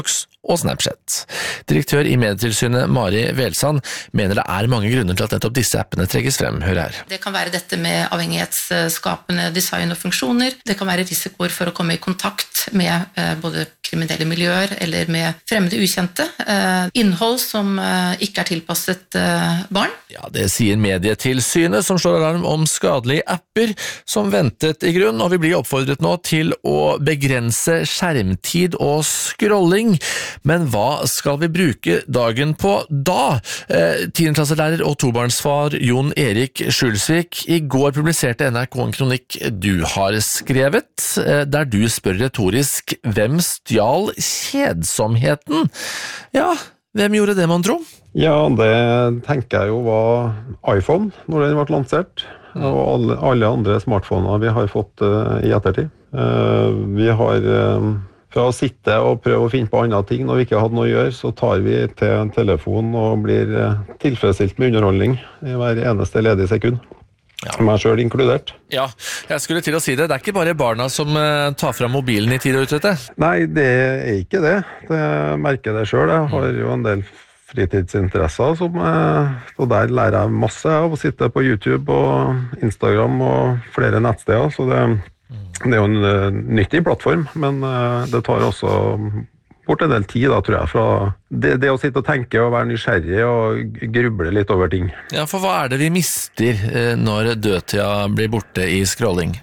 og Snapchat. Direktør i Medietilsynet Mari Velsand mener det mange grunner til at nettopp disse appene trekkes frem. Hør her. Det kan være dette med avhengighetsskapende design og funksjoner. Det kan være risikoer for å komme i kontakt med både kriminelle miljøer eller med fremmede ukjente. Innhold som ikke tilpasset barn. Ja, det sier Medietilsynet, som slår alarm om skadelige apper som ventet i grunn, og vi blir oppfordret nå til å begrense skjermtid og scrolling. Men hva skal vi bruke dagen på da? 10-klasselærer og tobarnsfar Jon Erik Skjulsvik, i går publiserte NRK en kronikk du har skrevet, der du spør retorisk hvem stjal kjedsomheten? Ja, hvem gjorde det, man tro? Ja, det tenker jeg jo var iPhone når den ble lansert, og alle andre smartphoner vi har fått i ettertid. Vi har fra å sitte og prøve å finne på andre ting når vi ikke hadde noe å gjøre, så tar vi til en telefon og blir tilfredsstilt med underholdning i hver eneste ledige sekund. Ja. Meg selv inkludert. Ja, jeg skulle til å si det. Det ikke bare barna som tar frem mobilen i tid og utbytte? Nei, det ikke det. Det merker det selv. Jeg har jo en del fritidsinteresser, og der lærer jeg masse av å sitte på YouTube og Instagram og flere nettsteder, så det er jo en nyttig plattform, men det tar også bort en del tid, da, tror jeg, fra det å sitte og tenke og være nysgjerrig og gruble litt over ting. Ja, for hva det vi mister når dødtida blir borte i scrolling?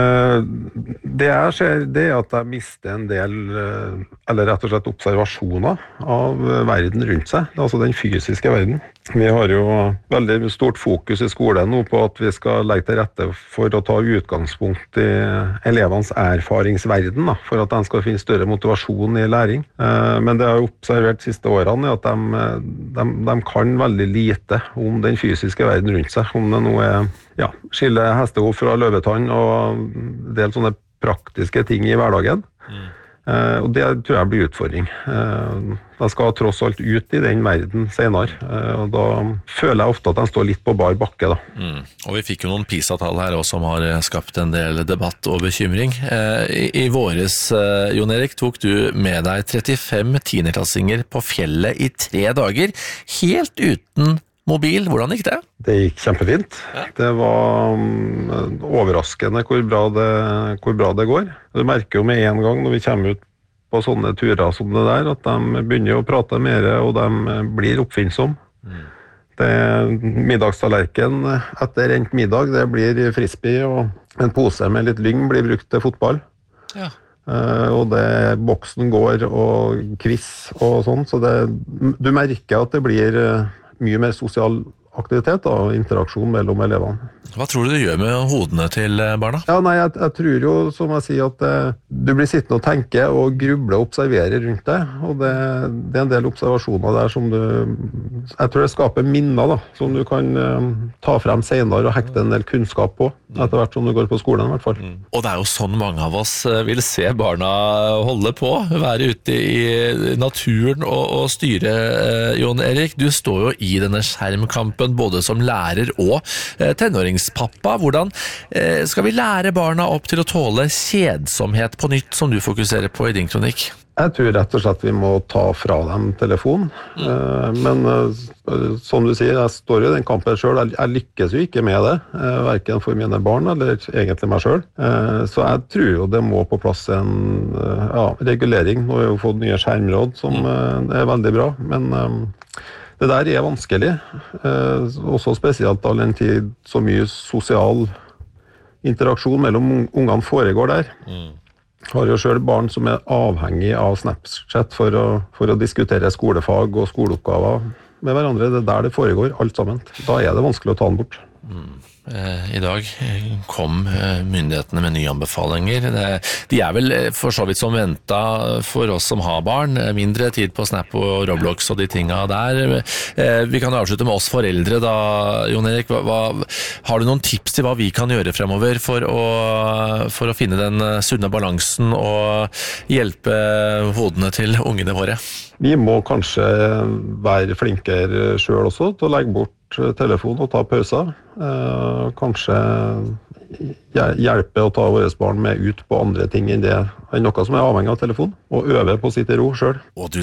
Det jeg ser, det at jeg mister en del, eller rett og slett observasjoner av verden rundt seg, altså den fysiske verden. Vi har jo veldig stort fokus i skolen nå på at vi skal legge til rette for å ta utgangspunkt i elevenes erfaringsverden, da, for at de skal finne større motivasjon i læring. Men det jeg har observert de siste årene er at de kan veldig lite om den fysiske verden rundt seg, om det nå skille hestehov fra løvetann og en del sånne praktiske ting i hverdagen. Og det tror jeg blir utfordring. De skal tross alt ut i den verden senere, og da føler jeg ofte at de står litt på bar bakke. Da. Og vi fikk jo noen PISA-tall her også som har skapt en del debatt og bekymring. I våres, Jon Erik, tok du med deg 35 10-klassinger på fjellet i 3 dager, helt uten mobil. Hvordan gikk det? Det gikk kjempefint. Ja. Det var overraskende hvor bra det går. Du merker jo med en gang når vi kommer ut på sånne turer som det der, at de begynner å prate mer, og de blir oppfinnsomme. Middagstallerken etter rent middag, det blir frisbee, og en pose med litt lyng blir brukt til fotball. Ja. Og boksen går, og quiz og sånn, så du merker at det blir mye mer sosial aktivitet og interaksjon mellom elevene. Hva tror du gjør med hodene til barna? Ja, nei, jeg tror jo, som jeg sier, at du blir sittende og tenke og gruble og observere rundt deg, og det en del observasjoner der som jeg tror det skaper minner, da, som du kan ta frem senere og hekte en del kunnskap på, etter hvert som du går på skolen i hvert fall. Og det jo sånn mange av oss vil se barna holde på, være ute i naturen og styre. Jon Erik, du står jo i denne skjermkampen både som lærer og tenåringspappa. Hvordan skal vi lære barna opp til å tåle kjedsomhet på nytt, som du fokuserer på i din kronikk? Jeg tror rett og slett vi må ta fra dem telefonen. Men som du sier, jeg står i den kampen selv. Jeg lykkes jo ikke med det, hverken for mine barn eller egentlig meg selv. Så jeg tror jo det må på plass en regulering. Nå har vi jo fått nye skjermråd som veldig bra, men det der vanskelig, også spesielt all den tid så mye sosial interaksjon mellom ungene foregår der. Har jo selv barn som avhengig av Snapchat for å diskutere skolefag og skoleoppgaver med hverandre. Det der det foregår, alt sammen. Da det vanskelig å ta den bort. I dag kom myndighetene med nye anbefalinger. De vel for så vidt som ventet for oss som har barn. Mindre tid på Snap og Roblox og de tingene der. Vi kan avslutte med oss foreldre da, Jon Erik. Har du noen tips til hva vi kan gjøre fremover for å finne den sunne balansen og hjelpe hodene til ungene våre? Vi må kanskje være flinkere selv også til å legge bort telefon og ta pauser. Kanskje hjelpe å ta våre barn med ut på andre ting enn noe som avhengig av telefon, og øve på å sitte i ro selv. Og du